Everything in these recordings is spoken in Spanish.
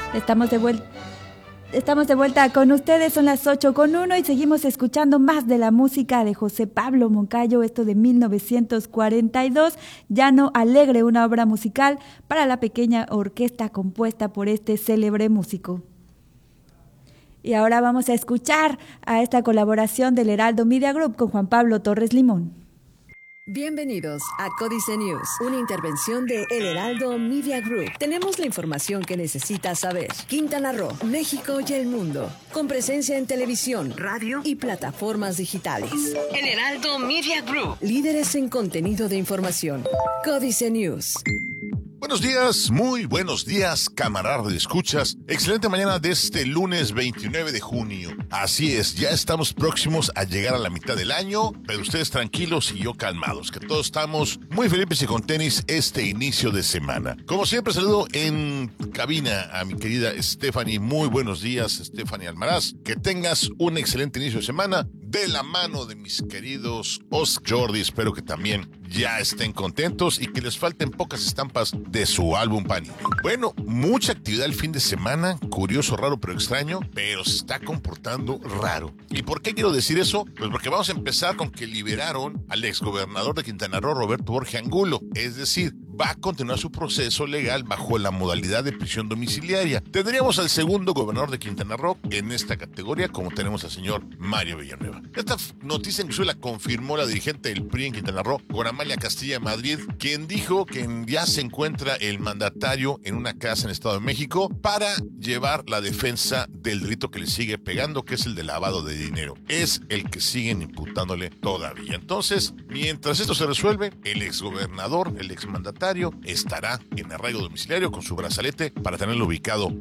Estamos de vuelta. Estamos de vuelta con ustedes, son las 8:01 y seguimos escuchando más de la música de José Pablo Moncayo, esto de 1942, Llano Alegre, una obra musical para la pequeña orquesta compuesta por este célebre músico. Y ahora vamos a escuchar a esta colaboración del Heraldo Media Group con Juan Pablo Torres Limón. Bienvenidos a Códice News, una intervención de El Heraldo Media Group. Tenemos la información que necesitas saber. Quintana Roo, México y el mundo, con presencia en televisión, radio y plataformas digitales. El Heraldo Media Group, líderes en contenido de información. Códice News. Buenos días, muy buenos días, camaradas de escuchas. Excelente mañana de este lunes 29 de junio. Así es, ya estamos próximos a llegar a la mitad del año, pero ustedes tranquilos y yo calmados, que todos estamos muy felices y con tenis este inicio de semana. Como siempre, saludo en cabina a mi querida Stephanie. Muy buenos días, Stephanie Almaraz. Que tengas un excelente inicio de semana de la mano de mis queridos Oscar Jordi. Espero que también ya estén contentos y que les falten pocas estampas de su álbum Panini. Bueno, mucha actividad el fin de semana, curioso, raro, pero extraño, pero se está comportando raro. ¿Y por qué quiero decir eso? Pues porque vamos a empezar con que liberaron al exgobernador de Quintana Roo, Roberto Borge Angulo, es decir, va a continuar su proceso legal bajo la modalidad de prisión domiciliaria. Tendríamos al segundo gobernador de Quintana Roo en esta categoría, como tenemos al señor Mario Villanueva. Esta noticia incluso la confirmó la dirigente del PRI en Quintana Roo, con Amalia Castilla Madrid, quien dijo que ya se encuentra el mandatario en una casa en el Estado de México para llevar la defensa del delito que le sigue pegando, que es el de lavado de dinero. Es el que siguen imputándole todavía. Entonces, mientras esto se resuelve, el exgobernador, el exmandatario, estará en arraigo domiciliario con su brazalete para tenerlo ubicado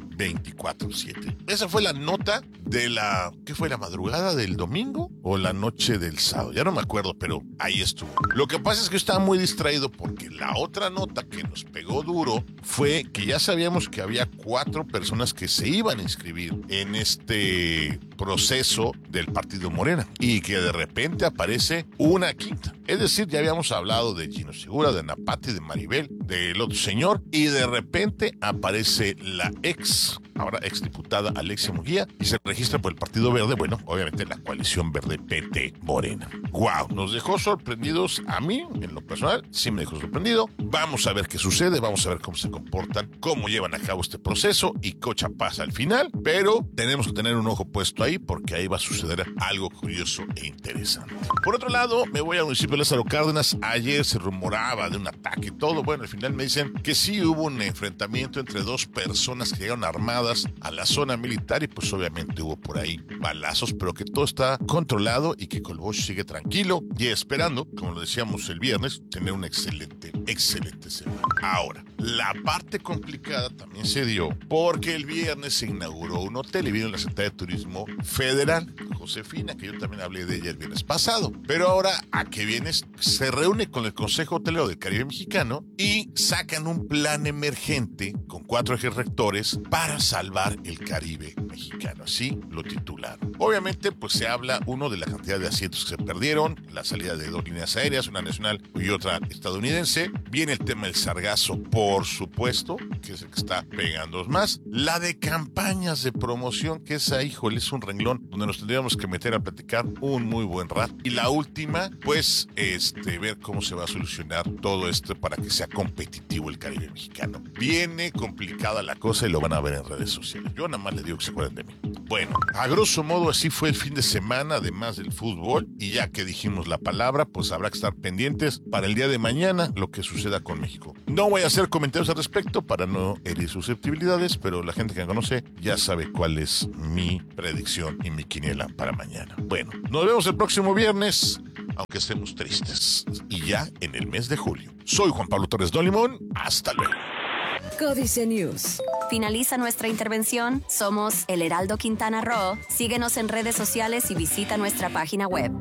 24/7. Esa fue la nota de ¿qué fue? ¿La madrugada del domingo o la noche del sábado? Ya no me acuerdo, pero ahí estuvo. Lo que pasa es que yo estaba muy distraído porque la otra nota que nos pegó duro fue que ya sabíamos que había 4 personas que se iban a inscribir en este proceso del partido Morena y que de repente aparece una quinta. Es decir, ya habíamos hablado de Gino Segura, de Ana Pati, de Maribel, del otro señor, y de repente aparece la ahora exdiputada Alexia Munguía, y se registra por el Partido Verde, bueno, obviamente la coalición Verde PT Morena. ¡Wow! Nos dejó sorprendidos, a mí, en lo personal, sí me dejó sorprendido. Vamos a ver qué sucede, vamos a ver cómo se comportan, cómo llevan a cabo este proceso y cocha pasa al final, pero tenemos que tener un ojo puesto ahí porque ahí va a suceder algo curioso e interesante. Por otro lado, me voy al municipio de Lázaro Cárdenas. Ayer se rumoraba de un ataque y todo. Bueno, al final me dicen que sí hubo un enfrentamiento entre 2 personas que llegaron armadas a la zona militar y pues obviamente hubo por ahí balazos, pero que todo está controlado y que Colbosch sigue tranquilo y esperando, como lo decíamos el viernes, tener una excelente semana. Ahora, la parte complicada también se dio porque el viernes se inauguró un hotel y vino la Secretaría de Turismo Federal, Josefina, que yo también hablé de ella el viernes pasado. Pero ahora, ¿a qué vienes? Se reúne con el Consejo Hotelero del Caribe Mexicano y sacan un plan emergente con 4 ejes rectores para salvar el Caribe mexicano. Así lo titularon. Obviamente, pues se habla, uno, de la cantidad de asientos que se perdieron, la salida de 2 líneas aéreas, una nacional y otra estadounidense. Viene el tema del sargazo, por supuesto, que es el que está pegando más. La de campañas de promoción, que esa, híjole, es un renglón donde nos tendríamos que meter a platicar un muy buen rato. Y la última, pues, ver cómo se va a solucionar todo esto para que sea competitivo el Caribe mexicano. Viene complicada la cosa y lo van a ver en redes sociales. Yo nada más les digo que se acuerden de mí. Bueno, a grosso modo así fue el fin de semana, además del fútbol. Y ya que dijimos la palabra, pues habrá que estar pendientes para el día de mañana lo que suceda con México. No voy a hacer comentarios al respecto para no herir susceptibilidades, pero la gente que me conoce ya sabe cuál es mi predicción y mi quiniela para mañana. Bueno, nos vemos el próximo viernes, aunque estemos tristes, y ya en el mes de julio. Soy Juan Pablo Torres Limón. Hasta luego. Códice News. Finaliza nuestra intervención. Somos El Heraldo Quintana Roo. Síguenos en redes sociales y visita nuestra página web.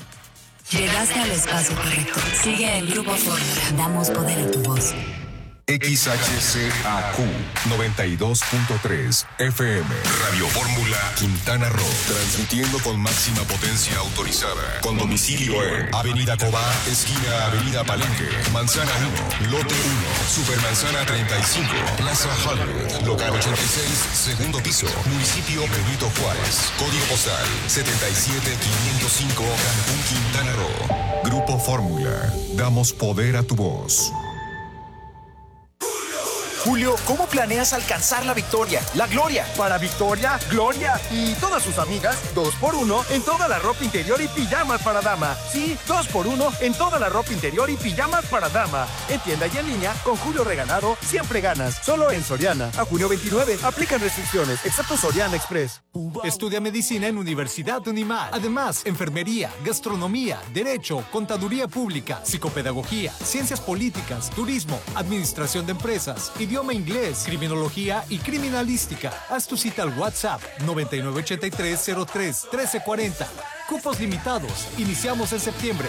Llegaste al espacio correcto. Sigue el Grupo Fórmula. Damos poder a tu voz. XHCAQ 92.3 FM. Radio Fórmula Quintana Roo. Transmitiendo con máxima potencia autorizada. Con domicilio en Avenida Cobá, esquina Avenida Palenque, Manzana 1, Lote 1, Supermanzana 35, Plaza Hollywood, Local 86, segundo piso, Municipio Benito Juárez. Código postal 77505, Cancún, Quintana Roo. Grupo Fórmula. Damos poder a tu voz. Julio, ¿cómo planeas alcanzar la victoria, la gloria? Para Victoria, Gloria y todas sus amigas, 2x1 en toda la ropa interior y pijamas para dama. Sí, 2x1 en toda la ropa interior y pijamas para dama. En tienda y en línea, con Julio Regalado, siempre ganas. Solo en Soriana. A junio 29, aplican restricciones, excepto Soriana Express. Estudia medicina en Universidad Unimar. Además, enfermería, gastronomía, derecho, contaduría pública, psicopedagogía, ciencias políticas, turismo, administración de empresas, idioma inglés, criminología y criminalística. Haz tu cita al WhatsApp 9983031340. Cupos limitados. Iniciamos en septiembre.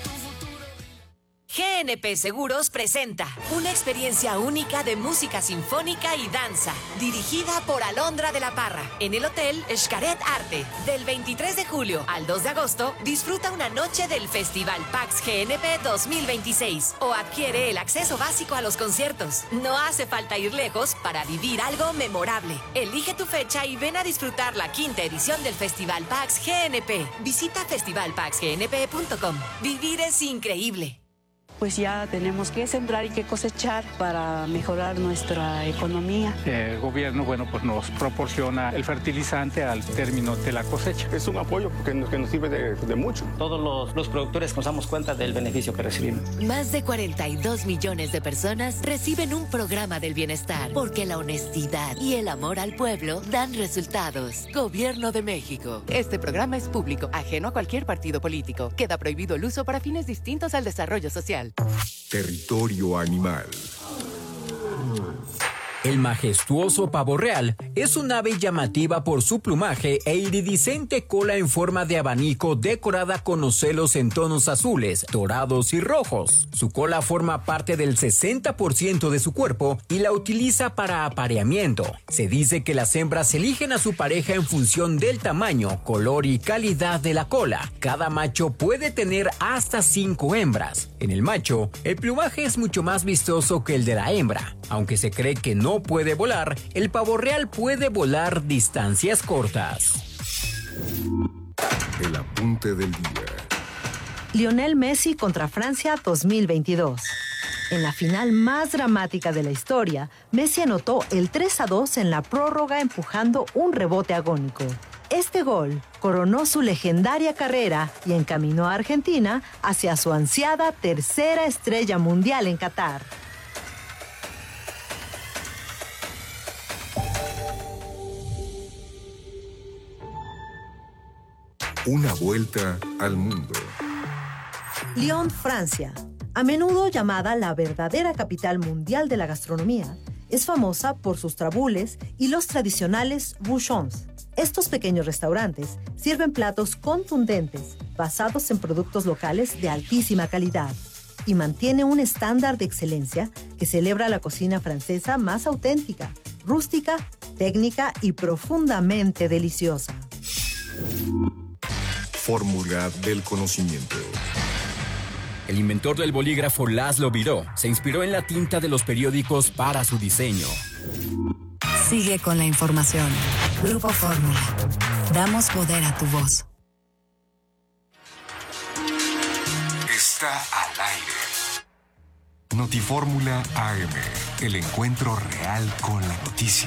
GNP Seguros presenta una experiencia única de música sinfónica y danza, dirigida por Alondra de la Parra, en el Hotel Xcaret Arte. Del 23 de julio al 2 de agosto, disfruta una noche del Festival PAX GNP 2026 o adquiere el acceso básico a los conciertos. No hace falta ir lejos para vivir algo memorable. Elige tu fecha y ven a disfrutar la 5ª edición del Festival PAX GNP. Visita festivalpaxgnp.com. Vivir es increíble. Pues ya tenemos que sembrar y que cosechar para mejorar nuestra economía. El gobierno, pues nos proporciona el fertilizante al término de la cosecha. Es un apoyo que nos sirve de mucho. Todos los productores nos damos cuenta del beneficio que recibimos. Más de 42 millones de personas reciben un programa del bienestar, porque la honestidad y el amor al pueblo dan resultados. Gobierno de México. Este programa es público, ajeno a cualquier partido político. Queda prohibido el uso para fines distintos al desarrollo social. Territorio animal. El majestuoso pavo real es un ave llamativa por su plumaje e iridiscente cola en forma de abanico decorada con ocelos en tonos azules, dorados y rojos. Su cola forma parte del 60% de su cuerpo y la utiliza para apareamiento. Se dice que las hembras eligen a su pareja en función del tamaño, color y calidad de la cola. Cada macho puede tener hasta 5 hembras. En el macho, el plumaje es mucho más vistoso que el de la hembra. Aunque se cree que no puede volar, el pavo real puede volar distancias cortas. El apunte del día. Lionel Messi contra Francia 2022. En la final más dramática de la historia, Messi anotó el 3-2 en la prórroga empujando un rebote agónico. Este gol coronó su legendaria carrera y encaminó a Argentina hacia su ansiada tercera estrella mundial en Qatar. Una vuelta al mundo. Lyon, Francia. A menudo llamada la verdadera capital mundial de la gastronomía, es famosa por sus trabules y los tradicionales bouchons. Estos pequeños restaurantes sirven platos contundentes, basados en productos locales de altísima calidad, y mantiene un estándar de excelencia que celebra la cocina francesa más auténtica, rústica, técnica y profundamente deliciosa. Fórmula del conocimiento. El inventor del bolígrafo Laszlo Biró se inspiró en la tinta de los periódicos para su diseño. Sigue con la información. Grupo Fórmula. Damos poder a tu voz. Está al aire. Notifórmula AM. El encuentro real con la noticia.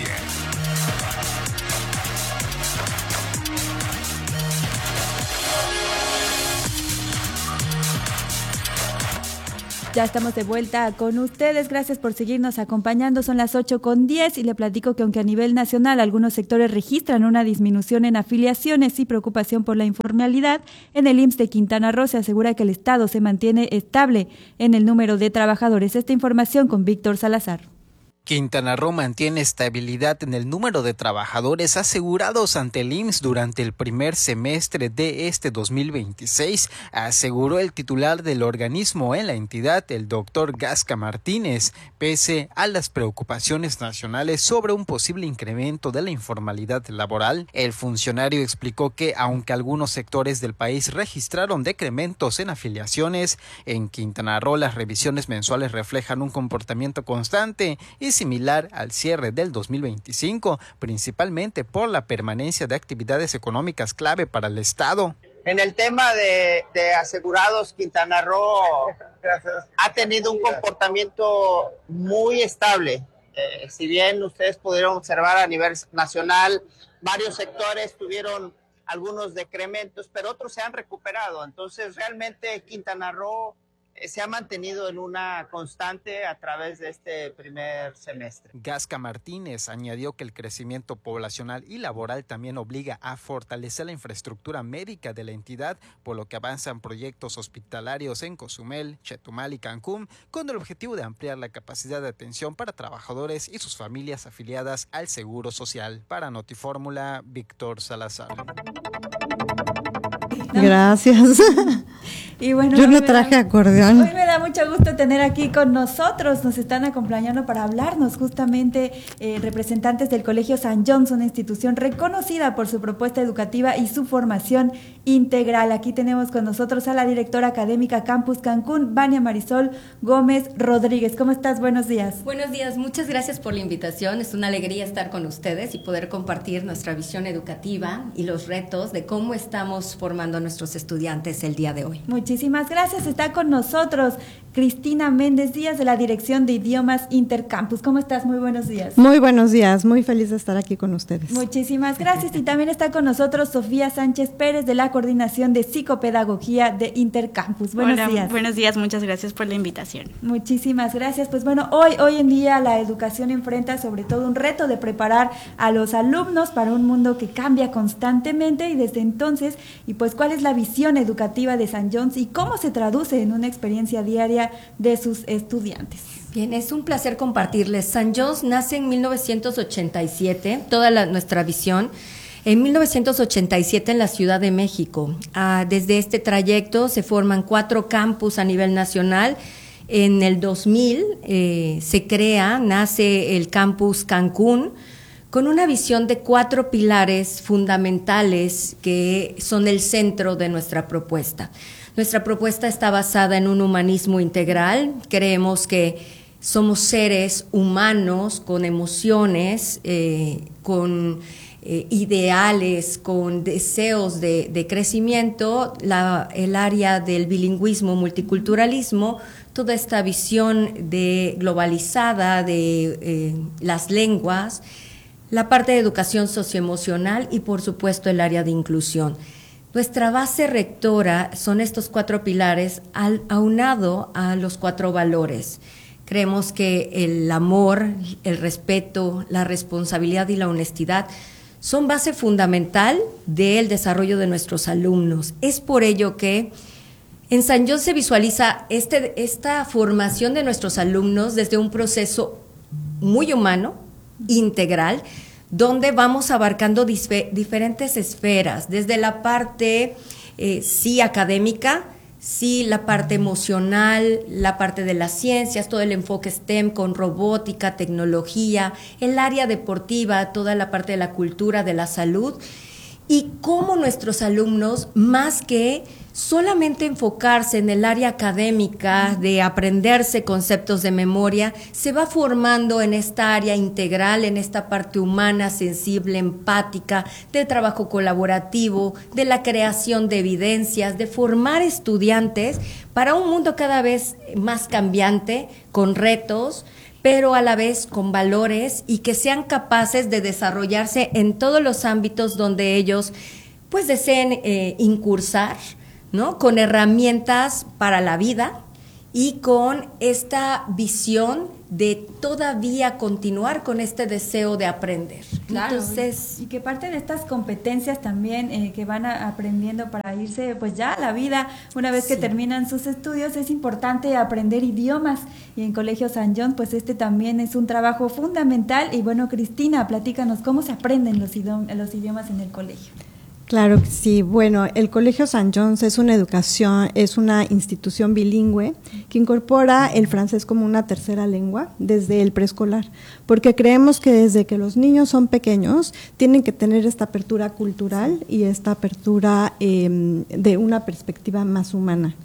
Ya estamos de vuelta con ustedes. Gracias por seguirnos acompañando. Son las 8:10 y le platico que aunque a nivel nacional algunos sectores registran una disminución en afiliaciones y preocupación por la informalidad, en el IMSS de Quintana Roo se asegura que el Estado se mantiene estable en el número de trabajadores. Esta información con Víctor Salazar. Quintana Roo mantiene estabilidad en el número de trabajadores asegurados ante el IMSS durante el primer semestre de este 2026, aseguró el titular del organismo en la entidad, el doctor Gasca Martínez, pese a las preocupaciones nacionales sobre un posible incremento de la informalidad laboral. El funcionario explicó que, aunque algunos sectores del país registraron decrementos en afiliaciones, en Quintana Roo las revisiones mensuales reflejan un comportamiento constante y similar al cierre del 2025, principalmente por la permanencia de actividades económicas clave para el Estado. En el tema de asegurados, Quintana Roo ha tenido un comportamiento muy estable. Si bien ustedes pudieron observar a nivel nacional, varios sectores tuvieron algunos decrementos, pero otros se han recuperado. Entonces, realmente Quintana Roo se ha mantenido en una constante a través de este primer semestre. Gasca Martínez añadió que el crecimiento poblacional y laboral también obliga a fortalecer la infraestructura médica de la entidad, por lo que avanzan proyectos hospitalarios en Cozumel, Chetumal y Cancún, con el objetivo de ampliar la capacidad de atención para trabajadores y sus familias afiliadas al Seguro Social. Para Notifórmula, Víctor Salazar. Gracias. Y bueno, yo no traje acordeón. Hoy me da mucho gusto tener aquí con nosotros, nos están acompañando para hablarnos justamente representantes del Colegio San Johnson, una institución reconocida por su propuesta educativa y su formación integral. Aquí tenemos con nosotros a la directora académica Campus Cancún, Vania Marisol Gómez Rodríguez. ¿Cómo estás? Buenos días. Buenos días, muchas gracias por la invitación. Es una alegría estar con ustedes y poder compartir nuestra visión educativa y los retos de cómo estamos formando a nuestros estudiantes el día de hoy. Muchísimas gracias. Está con nosotros Cristina Méndez Díaz de la Dirección de Idiomas Intercampus. ¿Cómo estás? Muy buenos días. Muy buenos días, muy feliz de estar aquí con ustedes. Muchísimas gracias. Y también está con nosotros Sofía Sánchez Pérez de la Coordinación de Psicopedagogía de Intercampus. Buenos días. Buenos días, muchas gracias por la invitación. Muchísimas gracias. Pues bueno, hoy en día la educación enfrenta sobre todo un reto de preparar a los alumnos para un mundo que cambia constantemente, y desde entonces, y pues ¿cuál es la visión educativa de San John's y cómo se traduce en una experiencia diaria de sus estudiantes? Bien, es un placer compartirles. San John's nace en 1987, nuestra visión, en 1987 en la Ciudad de México. Desde este trayecto se forman 4 campus a nivel nacional. En el 2000 nace el campus Cancún, con una visión de 4 pilares fundamentales que son el centro de nuestra propuesta. Nuestra propuesta está basada en un humanismo integral. Creemos que somos seres humanos con emociones, con ideales, con deseos de crecimiento. El área del bilingüismo, multiculturalismo, toda esta visión globalizada de las lenguas, la parte de educación socioemocional y, por supuesto, el área de inclusión. Nuestra base rectora son estos 4 pilares aunado a los 4 valores. Creemos que el amor, el respeto, la responsabilidad y la honestidad son base fundamental del desarrollo de nuestros alumnos. Es por ello que en San John's se visualiza esta formación de nuestros alumnos desde un proceso muy humano, integral, donde vamos abarcando diferentes esferas, desde la parte sí académica, sí la parte emocional, la parte de las ciencias, todo el enfoque STEM con robótica, tecnología, el área deportiva, toda la parte de la cultura, de la salud, y cómo nuestros alumnos, más que solamente enfocarse en el área académica de aprenderse conceptos de memoria, se va formando en esta área integral, en esta parte humana, sensible, empática, de trabajo colaborativo, de la creación de evidencias, de formar estudiantes para un mundo cada vez más cambiante, con retos, pero a la vez con valores, y que sean capaces de desarrollarse en todos los ámbitos donde ellos pues deseen incursar, ¿no? Con herramientas para la vida y con esta visión de todavía continuar con este deseo de aprender. Claro, Entonces, y que parte de estas competencias también que van aprendiendo para irse pues ya a la vida, una vez que terminan sus estudios, es importante aprender idiomas, y en Colegio San John pues este también es un trabajo fundamental. Y bueno, Cristina, platícanos cómo se aprenden los idiomas en el colegio. Claro que sí. Bueno, el Colegio San John es una institución bilingüe que incorpora el francés como una tercera lengua desde el preescolar, porque creemos que desde que los niños son pequeños tienen que tener esta apertura cultural y esta apertura de una perspectiva más humana.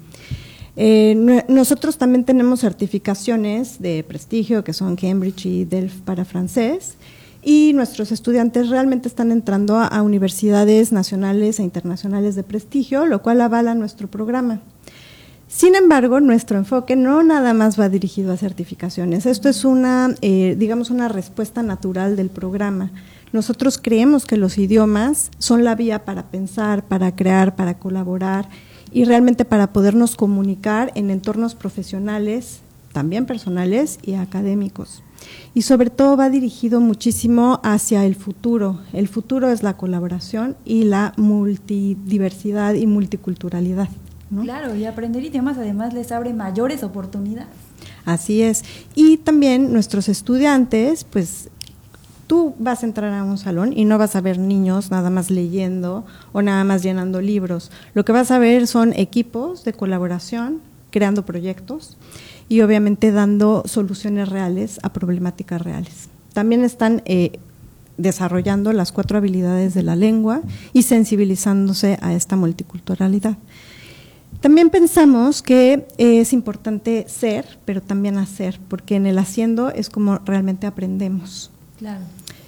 Nosotros también tenemos certificaciones de prestigio que son Cambridge y Delft para francés, y nuestros estudiantes realmente están entrando a universidades nacionales e internacionales de prestigio, lo cual avala nuestro programa. Sin embargo, nuestro enfoque no nada más va dirigido a certificaciones. Esto es una respuesta natural del programa. Nosotros creemos que los idiomas son la vía para pensar, para crear, para colaborar y realmente para podernos comunicar en entornos profesionales, también personales y académicos. Y sobre todo va dirigido muchísimo hacia el futuro. El futuro es la colaboración y la multidiversidad y multiculturalidad, ¿no? Claro, y aprender idiomas además les abre mayores oportunidades. Así es. Y también nuestros estudiantes, pues tú vas a entrar a un salón y no vas a ver niños nada más leyendo o nada más llenando libros. Lo que vas a ver son equipos de colaboración, creando proyectos y obviamente dando soluciones reales a problemáticas reales. También están desarrollando las 4 habilidades de la lengua y sensibilizándose a esta multiculturalidad. También pensamos que es importante ser, pero también hacer, porque en el haciendo es como realmente aprendemos. Claro.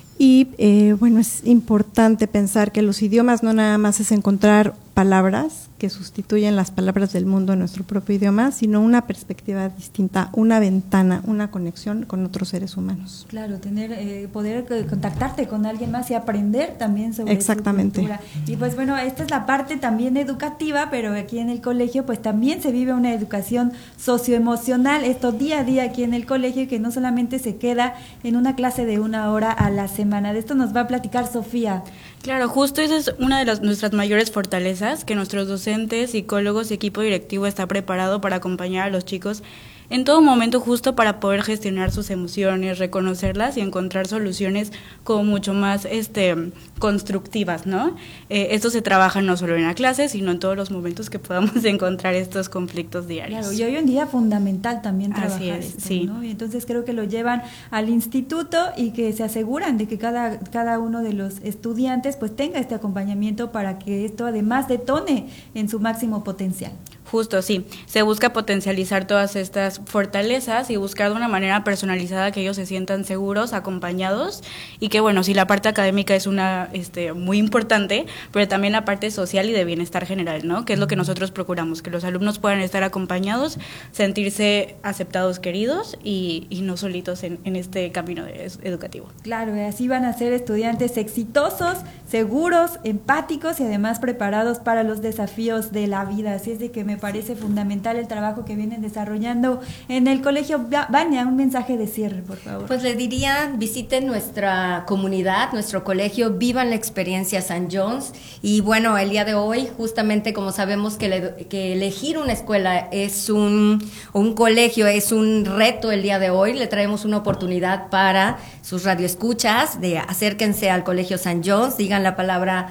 Y bueno, es importante pensar que los idiomas no nada más es encontrar palabras que sustituyen las palabras del mundo en nuestro propio idioma, sino una perspectiva distinta, una ventana, una conexión con otros seres humanos. Claro, poder contactarte con alguien más y aprender también sobre su cultura. Y pues bueno, esta es la parte también educativa, pero aquí en el colegio pues también se vive una educación socioemocional, esto día a día aquí en el colegio, que no solamente se queda en una clase de 1 hora a la semana. De esto nos va a platicar Sofía. Claro, justo esa es una de nuestras mayores fortalezas, que nuestros docentes, psicólogos y equipo directivo está preparado para acompañar a los chicos en todo momento, justo para poder gestionar sus emociones, reconocerlas y encontrar soluciones como mucho más constructivas, ¿no? Esto se trabaja no solo en la clase, sino en todos los momentos que podamos encontrar estos conflictos diarios. Claro, y hoy en día fundamental también trabajar Así es, esto, sí. ¿no? Y entonces creo que lo llevan al instituto y que se aseguran de que cada uno de los estudiantes pues tenga este acompañamiento para que esto además detone en su máximo potencial. Justo, sí. Se busca potencializar todas estas fortalezas y buscar de una manera personalizada que ellos se sientan seguros, acompañados, y que bueno, sí, la parte académica es una muy importante, pero también la parte social y de bienestar general, ¿no? Que es lo que nosotros procuramos, que los alumnos puedan estar acompañados, sentirse aceptados, queridos y no solitos en este camino educativo. Claro, y así van a ser estudiantes exitosos, seguros, empáticos y además preparados para los desafíos de la vida. Así es de que me parece fundamental el trabajo que vienen desarrollando en el colegio. Vania, un mensaje de cierre, por favor. Pues les diría, visiten nuestra comunidad, nuestro colegio, vivan la experiencia San John's. Y bueno, el día de hoy, justamente como sabemos que elegir una escuela es un colegio, es un reto el día de hoy, le traemos una oportunidad para sus radioescuchas de acérquense al Colegio San John's, digan la palabra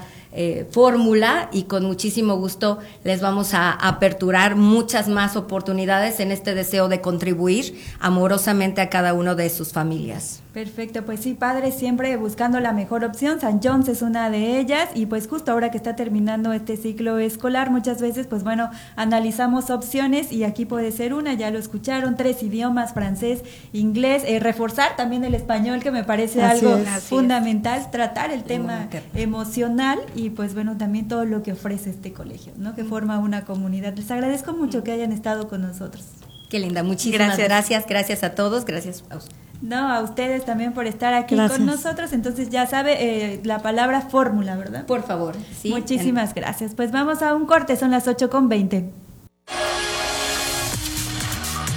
fórmula y con muchísimo gusto les vamos a aperturar muchas más oportunidades en este deseo de contribuir amorosamente a cada uno de sus familias. Perfecto, pues sí, padres siempre buscando la mejor opción. San John's es una de ellas y pues justo ahora que está terminando este ciclo escolar, muchas veces pues bueno, analizamos opciones y aquí puede ser una, ya lo escucharon, 3 idiomas, francés, inglés, reforzar también el español, que me parece algo fundamental, tratar el tema emocional y pues bueno, también todo lo que ofrece este colegio, ¿no? Que forma una comunidad. Les agradezco mucho que hayan estado con nosotros. Qué linda, muchísimas gracias a todos, gracias a usted. No, a ustedes también por estar aquí con nosotros. Entonces ya sabe la palabra fórmula, ¿verdad? Por favor. Sí, muchísimas gracias. Pues vamos a un corte, son las 8:20.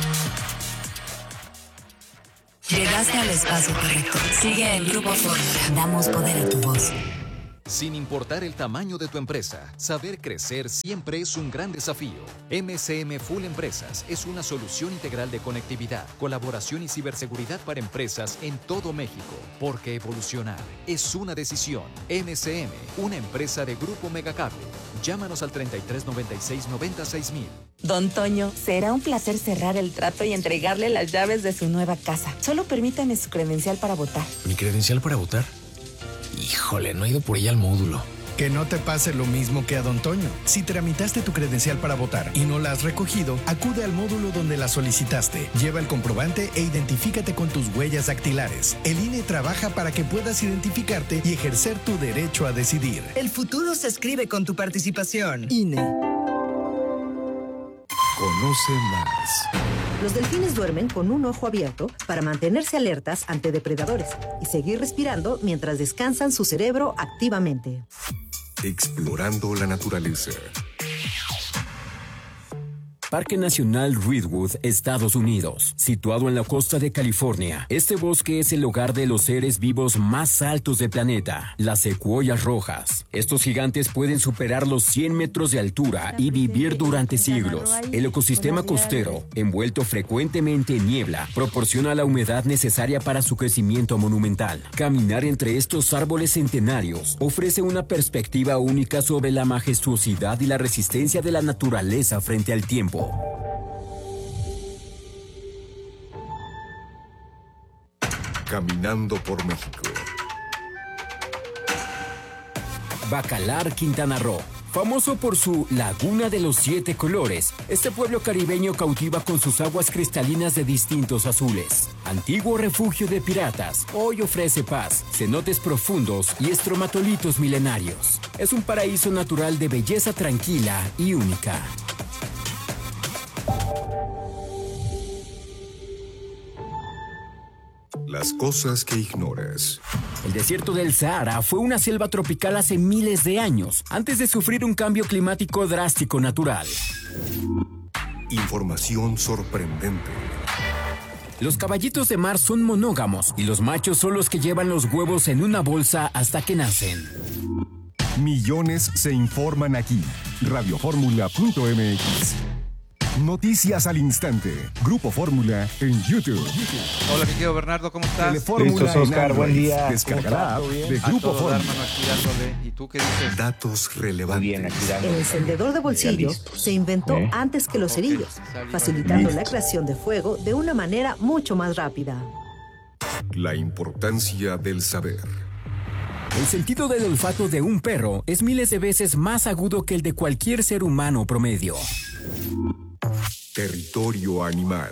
Llegaste al espacio correcto. Sigue el Grupo Fórmula. Damos poder a tu voz. Sin importar el tamaño de tu empresa, saber crecer siempre es un gran desafío. MCM Full Empresas es una solución integral de conectividad, colaboración y ciberseguridad para empresas en todo México. Porque evolucionar es una decisión. MCM, una empresa de Grupo Megacable. Llámanos al 3396-96000. Don Toño, será un placer cerrar el trato y entregarle las llaves de su nueva casa. Solo permítame su credencial para votar. ¿Mi credencial para votar? Híjole, no he ido por ella al módulo. Que no te pase lo mismo que a Don Toño. Si tramitaste tu credencial para votar y no la has recogido, acude al módulo donde la solicitaste. Lleva el comprobante e identifícate con tus huellas dactilares. El INE trabaja para que puedas identificarte y ejercer tu derecho a decidir. El futuro se escribe con tu participación. INE. Conoce más. Los delfines duermen con un ojo abierto para mantenerse alertas ante depredadores y seguir respirando mientras descansan su cerebro activamente. Explorando la naturaleza. Parque Nacional Redwood, Estados Unidos. Situado en la costa de California, este bosque es el hogar de los seres vivos más altos del planeta, las secuoyas rojas. Estos gigantes pueden superar los 100 metros de altura y vivir durante siglos. El ecosistema costero, envuelto frecuentemente en niebla, proporciona la humedad necesaria para su crecimiento monumental. Caminar entre estos árboles centenarios ofrece una perspectiva única sobre la majestuosidad y la resistencia de la naturaleza frente al tiempo. Caminando por México. Bacalar, Quintana Roo. Famoso por su Laguna de los 7 colores, este pueblo caribeño cautiva con sus aguas cristalinas de distintos azules. Antiguo refugio de piratas, hoy ofrece paz, cenotes profundos y estromatolitos milenarios. Es un paraíso natural de belleza tranquila y única. Las cosas que ignoras. El desierto del Sahara fue una selva tropical hace miles de años, antes de sufrir un cambio climático drástico natural. Información sorprendente. Los caballitos de mar son monógamos y los machos son los que llevan los huevos en una bolsa hasta que nacen. Millones se informan aquí. Radioformula.mx. Noticias al instante. Grupo Fórmula en YouTube. Hola, mi querido Bernardo, ¿cómo estás? Listos, Oscar, buen día. Descarga la app de Grupo Fórmula. ¿Y tú qué dices? Datos relevantes. El encendedor de bolsillo se inventó antes que los cerillos, facilitando la creación de fuego de una manera mucho más rápida. La importancia del saber. El sentido del olfato de un perro es miles de veces más agudo que el de cualquier ser humano promedio. Territorio animal.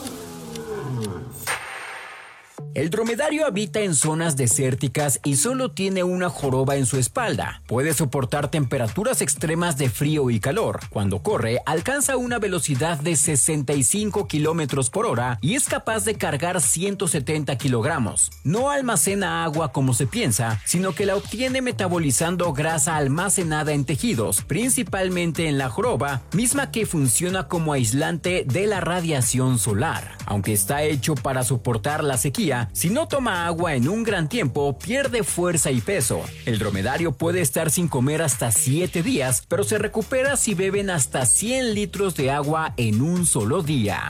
El dromedario habita en zonas desérticas y solo tiene una joroba en su espalda. Puede soportar temperaturas extremas de frío y calor. Cuando corre, alcanza una velocidad de 65 kilómetros por hora y es capaz de cargar 170 kilogramos. No almacena agua como se piensa, sino que la obtiene metabolizando grasa almacenada en tejidos, principalmente en la joroba, misma que funciona como aislante de la radiación solar. Aunque está hecho para soportar la sequía, si no toma agua en un gran tiempo, pierde fuerza y peso. El dromedario puede estar sin comer hasta 7 días, pero se recupera si beben hasta 100 litros de agua en un solo día.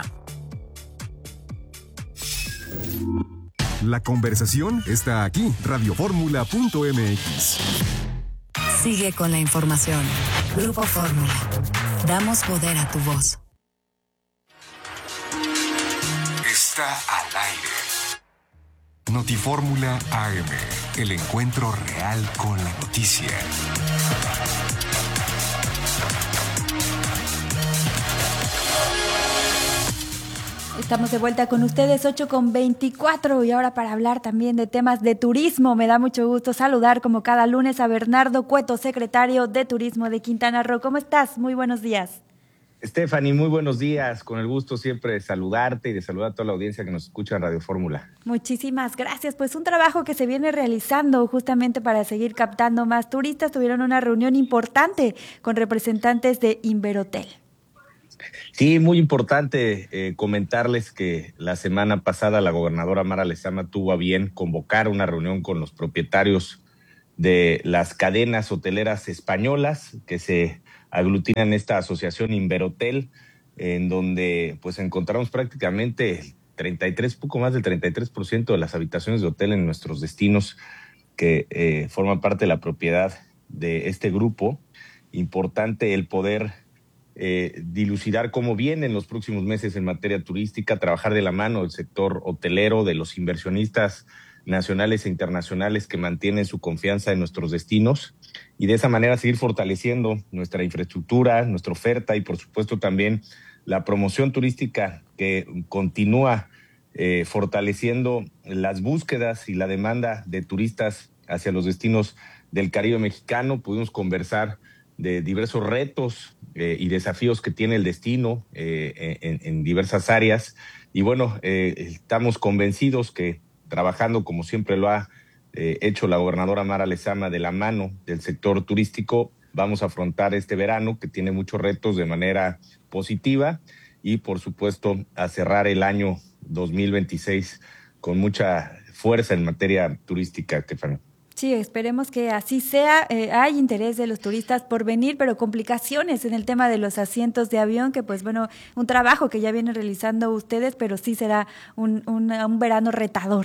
La conversación está aquí. Radioformula.mx. Sigue con la información. Grupo Fórmula. Damos poder a tu voz. Está al aire. Notifórmula AM, el encuentro real con la noticia. Estamos de vuelta con ustedes, 8:24, y ahora para hablar también de temas de turismo. Me da mucho gusto saludar como cada lunes a Bernardo Cueto, secretario de Turismo de Quintana Roo. ¿Cómo estás? Muy buenos días. Stephanie, muy buenos días. Con el gusto siempre de saludarte y de saludar a toda la audiencia que nos escucha en Radio Fórmula. Muchísimas gracias. Pues un trabajo que se viene realizando justamente para seguir captando más turistas. Tuvieron una reunión importante con representantes de Inverhotel. Sí, muy importante comentarles que la semana pasada la gobernadora Mara Lezama tuvo a bien convocar una reunión con los propietarios de las cadenas hoteleras españolas que se aglutinan en esta asociación Inverhotel, en donde pues encontramos prácticamente poco más del 33% de las habitaciones de hotel en nuestros destinos que forman parte de la propiedad de este grupo. Importante el poder dilucidar cómo vienen los próximos meses en materia turística, trabajar de la mano del sector hotelero, de los inversionistas nacionales e internacionales que mantienen su confianza en nuestros destinos y de esa manera seguir fortaleciendo nuestra infraestructura, nuestra oferta y por supuesto también la promoción turística que continúa fortaleciendo las búsquedas y la demanda de turistas hacia los destinos del Caribe mexicano. Pudimos conversar de diversos retos y desafíos que tiene el destino en diversas áreas. Y bueno, estamos convencidos que trabajando como siempre lo ha hecho la gobernadora Mara Lezama de la mano del sector turístico, vamos a afrontar este verano que tiene muchos retos de manera positiva y por supuesto a cerrar el año 2026 con mucha fuerza en materia turística, Estefania. Sí, esperemos que así sea. Hay interés de los turistas por venir, pero complicaciones en el tema de los asientos de avión, que pues bueno, un trabajo que ya vienen realizando ustedes, pero sí será un verano retador.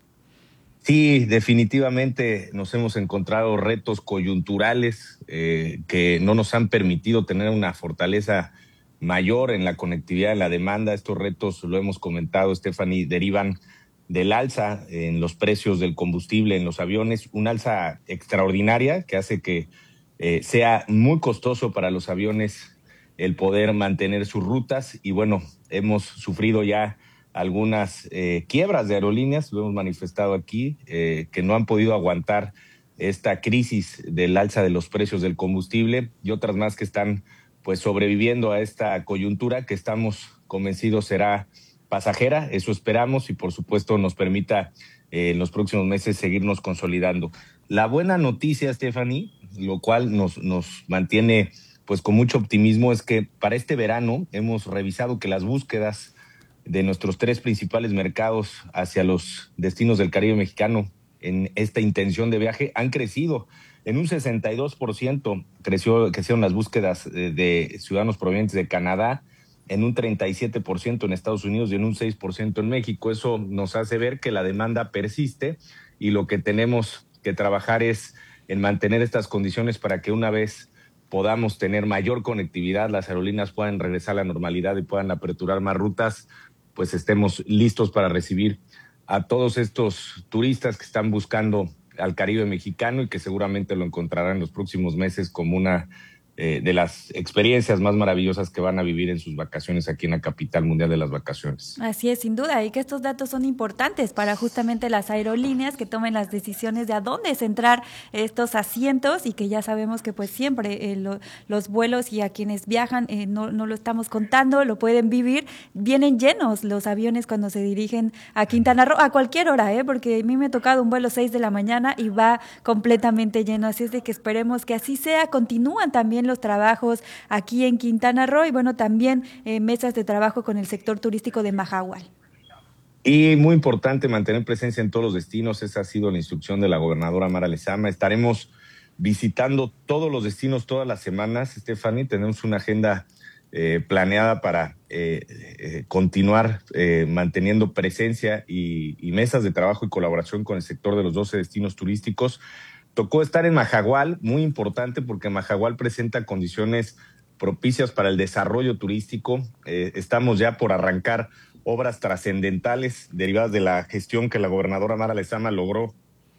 Sí, definitivamente nos hemos encontrado retos coyunturales que no nos han permitido tener una fortaleza mayor en la conectividad, en la demanda. Estos retos, lo hemos comentado, Stephanie, derivan del alza en los precios del combustible en los aviones, una alza extraordinaria que hace que sea muy costoso para los aviones el poder mantener sus rutas y bueno, hemos sufrido ya algunas quiebras de aerolíneas, lo hemos manifestado aquí, que no han podido aguantar esta crisis del alza de los precios del combustible y otras más que están pues sobreviviendo a esta coyuntura que estamos convencidos será pasajera, eso esperamos y por supuesto nos permita en los próximos meses seguirnos consolidando. La buena noticia, Stephanie, lo cual nos mantiene pues con mucho optimismo, es que para este verano hemos revisado que las búsquedas de nuestros 3 principales mercados hacia los destinos del Caribe mexicano en esta intención de viaje han crecido. En un 62% crecieron las búsquedas de ciudadanos provenientes de Canadá, en un 37% en Estados Unidos y en un 6% en México. Eso nos hace ver que la demanda persiste y lo que tenemos que trabajar es en mantener estas condiciones para que una vez podamos tener mayor conectividad, las aerolíneas puedan regresar a la normalidad y puedan aperturar más rutas, pues estemos listos para recibir a todos estos turistas que están buscando al Caribe mexicano y que seguramente lo encontrarán en los próximos meses como una de las experiencias más maravillosas que van a vivir en sus vacaciones aquí en la capital mundial de las vacaciones. Así es, sin duda, y que estos datos son importantes para justamente las aerolíneas que tomen las decisiones de a dónde centrar estos asientos y que ya sabemos que pues siempre los vuelos y a quienes viajan, no lo estamos contando, lo pueden vivir, vienen llenos los aviones cuando se dirigen a Quintana Roo, a cualquier hora, porque a mí me ha tocado un vuelo 6 de la mañana y va completamente lleno, así es de que esperemos que así sea. Continúan también los trabajos aquí en Quintana Roo y bueno, también mesas de trabajo con el sector turístico de Mahahual. Y muy importante mantener presencia en todos los destinos, esa ha sido la instrucción de la gobernadora Mara Lezama. Estaremos visitando todos los destinos todas las semanas, Stephanie, tenemos una agenda planeada para continuar manteniendo presencia y mesas de trabajo y colaboración con el sector de los 12 destinos turísticos. Tocó estar en Mahahual, muy importante porque Mahahual presenta condiciones propicias para el desarrollo turístico. Estamos ya por arrancar obras trascendentales derivadas de la gestión que la gobernadora Mara Lezama logró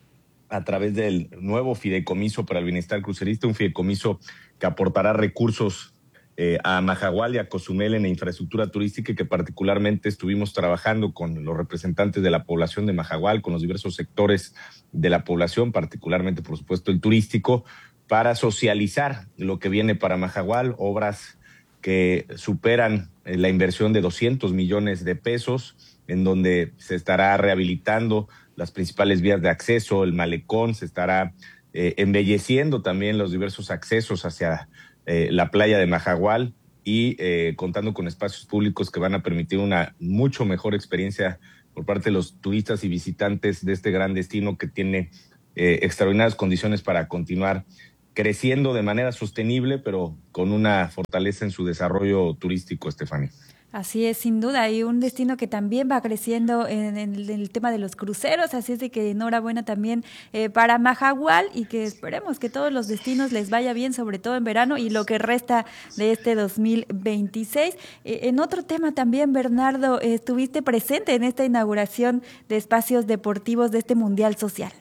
a través del nuevo fideicomiso para el bienestar crucerista, un fideicomiso que aportará recursos a Mahahual y a Cozumel en la infraestructura turística y que particularmente estuvimos trabajando con los representantes de la población de Mahahual, con los diversos sectores de la población, particularmente, por supuesto, el turístico, para socializar lo que viene para Mahahual, obras que superan la inversión de 200 millones de pesos, en donde se estará rehabilitando las principales vías de acceso, el malecón, se estará embelleciendo también los diversos accesos hacia la playa de Mahahual y contando con espacios públicos que van a permitir una mucho mejor experiencia por parte de los turistas y visitantes de este gran destino que tiene extraordinarias condiciones para continuar creciendo de manera sostenible, pero con una fortaleza en su desarrollo turístico, Estefanía. Así es, sin duda, y un destino que también va creciendo en el tema de los cruceros, así es de que enhorabuena también para Mahahual y que esperemos que todos los destinos les vaya bien, sobre todo en verano y lo que resta de este 2026. En otro tema también, Bernardo, estuviste presente en esta inauguración de espacios deportivos de este Mundial Social.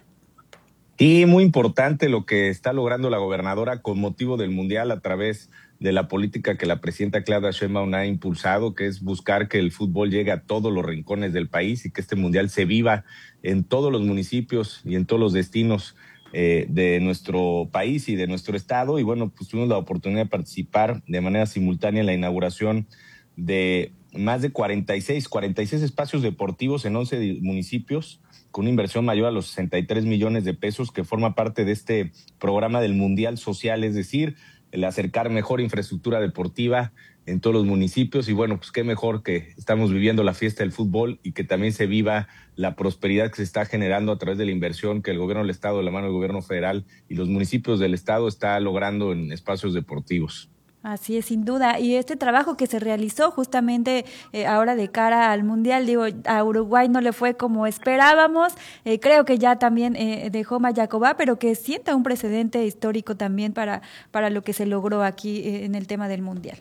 Y muy importante lo que está logrando la gobernadora con motivo del Mundial a través de la política que la presidenta Claudia Sheinbaum ha impulsado, que es buscar que el fútbol llegue a todos los rincones del país y que este Mundial se viva en todos los municipios y en todos los destinos de nuestro país y de nuestro estado. Y bueno, pues tuvimos la oportunidad de participar de manera simultánea en la inauguración de más de 46 espacios deportivos en 11 municipios, con una inversión mayor a los 63 millones de pesos, que forma parte de este programa del Mundial Social, es decir, el acercar mejor infraestructura deportiva en todos los municipios. Y bueno, pues qué mejor que estamos viviendo la fiesta del fútbol y que también se viva la prosperidad que se está generando a través de la inversión que el gobierno del estado, de la mano del gobierno federal y los municipios del estado está logrando en espacios deportivos. Así es, sin duda. Y este trabajo que se realizó justamente ahora de cara al Mundial, digo, a Uruguay no le fue como esperábamos, creo que ya también dejó Mayacobá, pero que sienta un precedente histórico también para lo que se logró aquí en el tema del Mundial.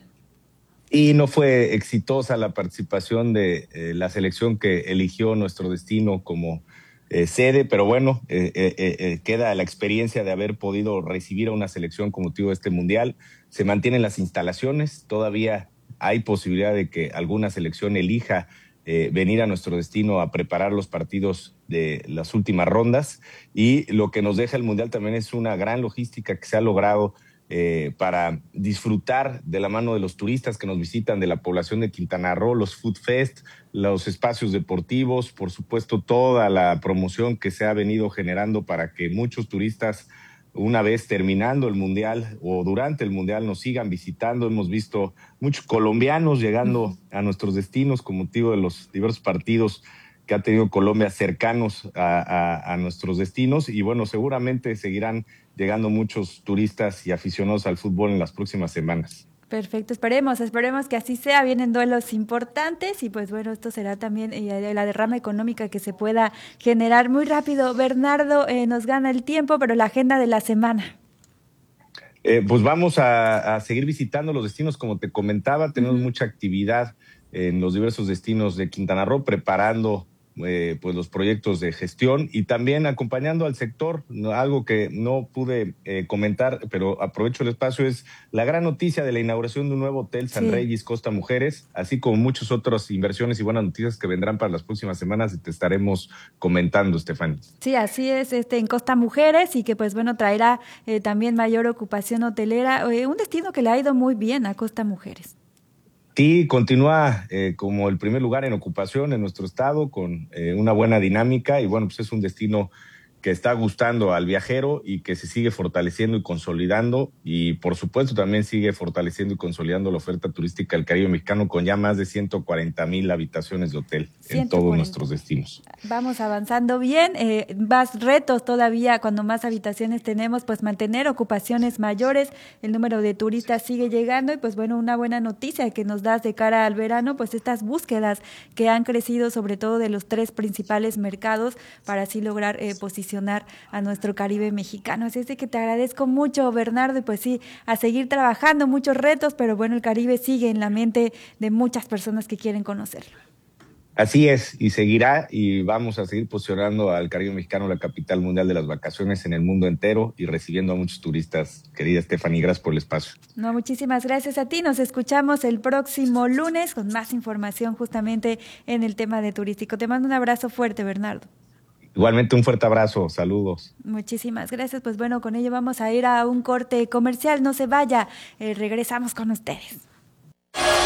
Y no fue exitosa la participación de la selección que eligió nuestro destino como sede, pero bueno, queda la experiencia de haber podido recibir a una selección con motivo de este Mundial. Se mantienen las instalaciones, todavía hay posibilidad de que alguna selección elija venir a nuestro destino a preparar los partidos de las últimas rondas, y lo que nos deja el Mundial también es una gran logística que se ha logrado para disfrutar de la mano de los turistas que nos visitan, de la población de Quintana Roo, los Food Fest, los espacios deportivos, por supuesto toda la promoción que se ha venido generando para que muchos turistas, una vez terminando el Mundial o durante el Mundial, nos sigan visitando. Hemos visto muchos colombianos llegando a nuestros destinos con motivo de los diversos partidos que ha tenido Colombia cercanos a nuestros destinos, y bueno, seguramente seguirán llegando muchos turistas y aficionados al fútbol en las próximas semanas. Perfecto, esperemos que así sea. Vienen duelos importantes y pues bueno, esto será también la derrama económica que se pueda generar muy rápido. Bernardo, nos gana el tiempo, pero la agenda de la semana. Pues vamos a seguir visitando los destinos, como te comentaba, tenemos mucha actividad en los diversos destinos de Quintana Roo, preparando pues los proyectos de gestión y también acompañando al sector. Algo que no pude comentar, pero aprovecho el espacio, es la gran noticia de la inauguración de un nuevo hotel San Regis Costa Mujeres, así como muchas otras inversiones y buenas noticias que vendrán para las próximas semanas y te estaremos comentando, Estefanía. Sí, así es, en Costa Mujeres, y que pues bueno, traerá también mayor ocupación hotelera, un destino que le ha ido muy bien a Costa Mujeres. Sí, continúa como el primer lugar en ocupación en nuestro estado, con una buena dinámica, y bueno, pues es un destino que está gustando al viajero y que se sigue fortaleciendo y consolidando, y por supuesto también sigue fortaleciendo y consolidando la oferta turística del Caribe mexicano, con ya más de 140,000 habitaciones de hotel en todos nuestros destinos. Vamos avanzando bien, más retos todavía, cuando más habitaciones tenemos, pues mantener ocupaciones mayores, el número de turistas sigue llegando, y pues bueno, una buena noticia que nos das de cara al verano, pues estas búsquedas que han crecido sobre todo de los 3 principales mercados, para así lograr posicionar a nuestro Caribe mexicano. Así es de que te agradezco mucho, Bernardo, y pues sí, a seguir trabajando, muchos retos, pero bueno, el Caribe sigue en la mente de muchas personas que quieren conocerlo. Así es, y seguirá, y vamos a seguir posicionando al Caribe mexicano, la capital mundial de las vacaciones en el mundo entero, y recibiendo a muchos turistas. Querida Estefanía, gracias por el espacio. No, muchísimas gracias a ti. Nos escuchamos el próximo lunes con más información justamente en el tema de turístico. Te mando un abrazo fuerte, Bernardo. Igualmente, un fuerte abrazo, saludos. Muchísimas gracias. Pues bueno, con ello vamos a ir a un corte comercial. No se vaya, regresamos con ustedes.